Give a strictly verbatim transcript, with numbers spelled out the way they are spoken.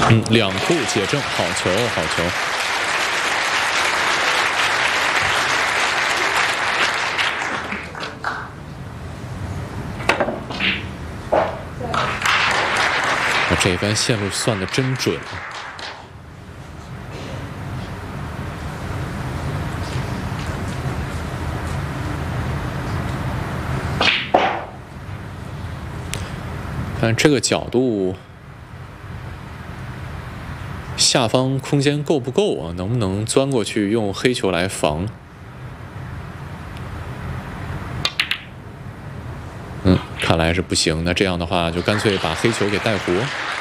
嗯，两库解正，好球，好球。这杆线路算得真准。看这个角度，下方空间够不够啊？能不能钻过去用黑球来防？嗯，看来是不行。那这样的话，就干脆把黑球给带活。